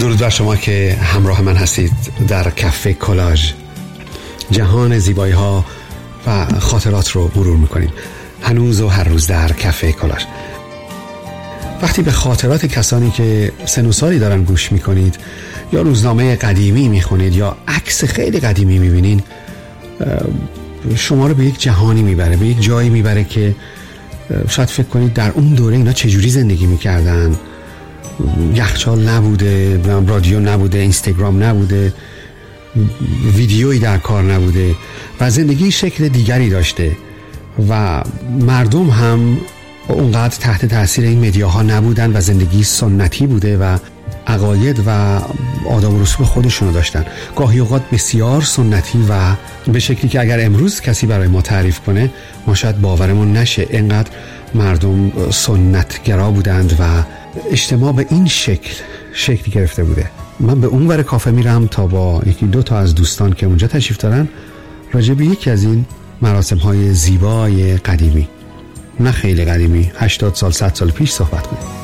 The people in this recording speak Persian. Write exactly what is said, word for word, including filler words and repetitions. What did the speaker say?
درود بر شما که همراه من هستید در کافه کلاژ. جهان زیبایی ها و خاطرات رو مرور میکنیم هنوز و هر روز در کافه کلاژ. وقتی به خاطرات کسانی که سن و سالی دارن گوش میکنید یا روزنامه قدیمی میخونید یا عکس خیلی قدیمی میبینین، شما رو به یک جهانی میبره، به یک جایی میبره که شاید فکر کنید در اون دوره اینا چجوری زندگی میکردن. یخچال نبوده، رادیو نبوده، اینستاگرام نبوده، ویدیویی در کار نبوده و زندگی شکل دیگری داشته و مردم هم اونقدر تحت تاثیر این مدیاها نبودن و زندگی سنتی بوده و عقاید و آداب و رسوم خودشونو داشتن، گاهی اوقات بسیار سنتی و به شکلی که اگر امروز کسی برای ما تعریف کنه ما شاید باورمون نشه. اینقدر مردم سنتگرا بودند و اجتماع به این شکل شکلی گرفته بوده. من به اون ور کافه میرم تا با یکی دو تا از دوستان که اونجا تشریف دارن راجع به یکی از این مراسم های زیبای قدیمی، نه خیلی قدیمی، هشتاد سال صد سال پیش صحبت کنیم.